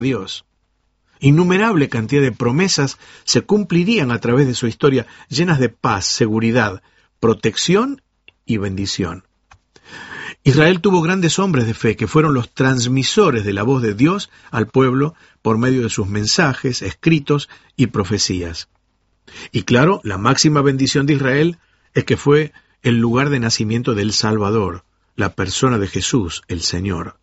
Dios. Innumerable cantidad de promesas se cumplirían a través de su historia, llenas de paz, seguridad, protección y bendición. Israel tuvo grandes hombres de fe que fueron los transmisores de la voz de Dios al pueblo por medio de sus mensajes, escritos y profecías. Y claro, la máxima bendición de Israel es que fue el lugar de nacimiento del Salvador, la persona de Jesús, el Señor.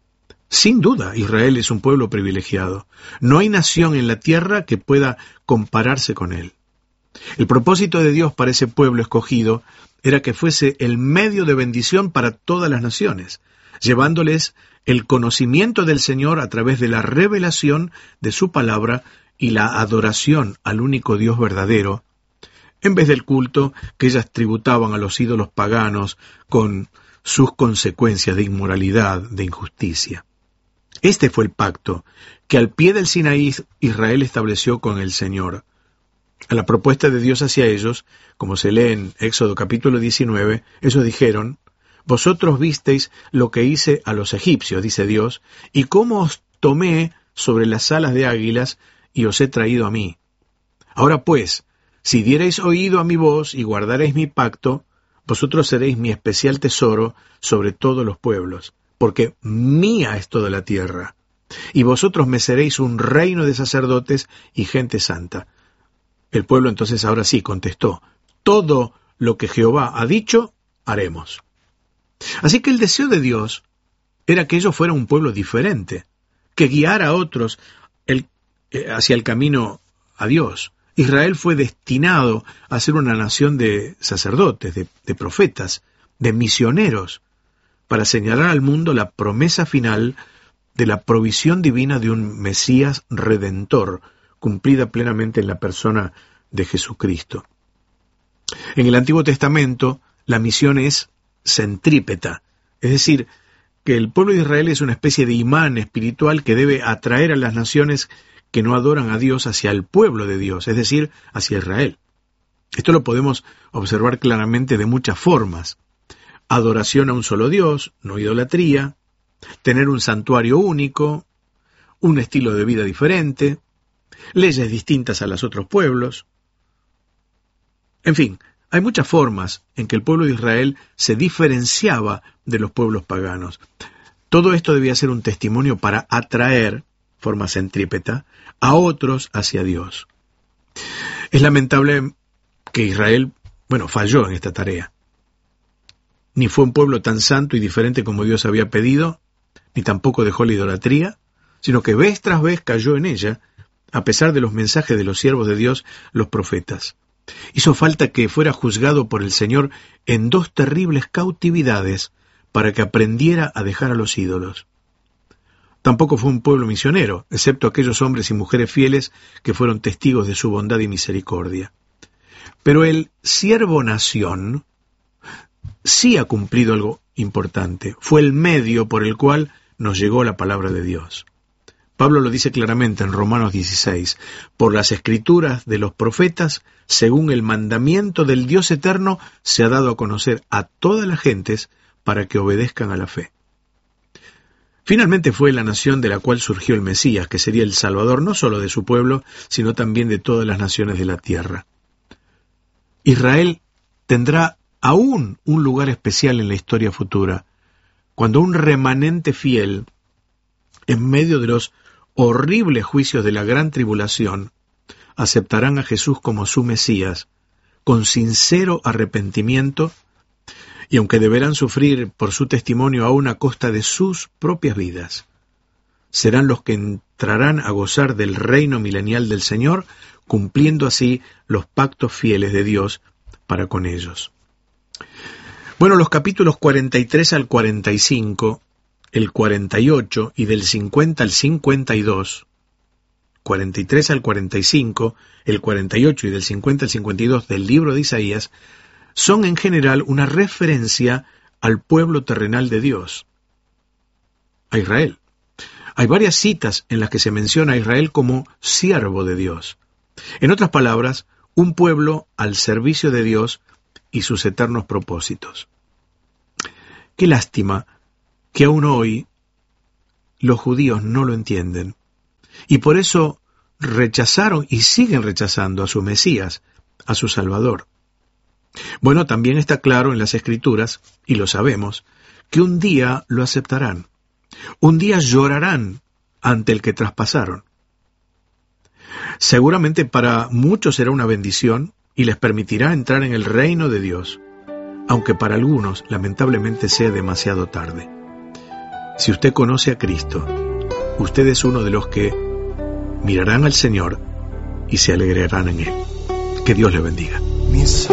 Sin duda, Israel es un pueblo privilegiado. No hay nación en la tierra que pueda compararse con él. El propósito de Dios para ese pueblo escogido era que fuese el medio de bendición para todas las naciones, llevándoles el conocimiento del Señor a través de la revelación de su palabra y la adoración al único Dios verdadero, en vez del culto que ellas tributaban a los ídolos paganos con sus consecuencias de inmoralidad, de injusticia. Este fue el pacto que al pie del Sinaí Israel estableció con el Señor. A la propuesta de Dios hacia ellos, como se lee en Éxodo capítulo 19, ellos dijeron: «Vosotros visteis lo que hice a los egipcios», dice Dios, «y cómo os tomé sobre las alas de águilas y os he traído a mí. Ahora pues, si diereis oído a mi voz y guardareis mi pacto, vosotros seréis mi especial tesoro sobre todos los pueblos, porque mía es toda la tierra, y vosotros me seréis un reino de sacerdotes y gente santa». El pueblo entonces ahora sí contestó: «Todo lo que Jehová ha dicho, haremos». Así que el deseo de Dios era que ellos fueran un pueblo diferente, que guiara a otros hacia el camino a Dios. Israel fue destinado a ser una nación de sacerdotes, de profetas, de misioneros, para señalar al mundo la promesa final de la provisión divina de un Mesías redentor, cumplida plenamente en la persona de Jesucristo. En el Antiguo Testamento, la misión es centrípeta, es decir, que el pueblo de Israel es una especie de imán espiritual que debe atraer a las naciones que no adoran a Dios hacia el pueblo de Dios, es decir, hacia Israel. Esto lo podemos observar claramente de muchas formas: adoración a un solo Dios, no idolatría; tener un santuario único; un estilo de vida diferente; leyes distintas a los otros pueblos. En fin, hay muchas formas en que el pueblo de Israel se diferenciaba de los pueblos paganos. Todo esto debía ser un testimonio para atraer, forma centrípeta, a otros hacia Dios. Es lamentable que Israel, falló en esta tarea. Ni fue un pueblo tan santo y diferente como Dios había pedido, ni tampoco dejó la idolatría, sino que vez tras vez cayó en ella, a pesar de los mensajes de los siervos de Dios, los profetas. Hizo falta que fuera juzgado por el Señor en 2 terribles cautividades para que aprendiera a dejar a los ídolos. Tampoco fue un pueblo misionero, excepto aquellos hombres y mujeres fieles que fueron testigos de su bondad y misericordia. Pero el siervo nación sí ha cumplido algo importante. Fue el medio por el cual nos llegó la palabra de Dios. Pablo lo dice claramente en Romanos 16: «Por las escrituras de los profetas, según el mandamiento del Dios eterno, se ha dado a conocer a todas las gentes para que obedezcan a la fe». Finalmente fue la nación de la cual surgió el Mesías, que sería el Salvador no solo de su pueblo, sino también de todas las naciones de la tierra. Israel tendrá aún un lugar especial en la historia futura, cuando un remanente fiel, en medio de los horribles juicios de la gran tribulación, aceptarán a Jesús como su Mesías, con sincero arrepentimiento, y aunque deberán sufrir por su testimonio aún a costa de sus propias vidas, serán los que entrarán a gozar del reino milenial del Señor, cumpliendo así los pactos fieles de Dios para con ellos. Los capítulos 43 al 45, el 48 y del 50 al 52, 43 al 45, el 48 y del 50 al 52 del libro de Isaías, son en general una referencia al pueblo terrenal de Dios, a Israel. Hay varias citas en las que se menciona a Israel como siervo de Dios. En otras palabras, un pueblo al servicio de Dios y sus eternos propósitos. Qué lástima que aún hoy los judíos no lo entienden. y por eso rechazaron y siguen rechazando a su Mesías, a su Salvador. Bueno, también está claro en las Escrituras, y lo sabemos, que un día lo aceptarán. Un día llorarán ante el que traspasaron. Seguramente para muchos será una bendición y les permitirá entrar en el reino de Dios, aunque para algunos lamentablemente sea demasiado tarde. Si usted conoce a Cristo, usted es uno de los que mirarán al Señor y se alegrarán en Él. Que Dios le bendiga.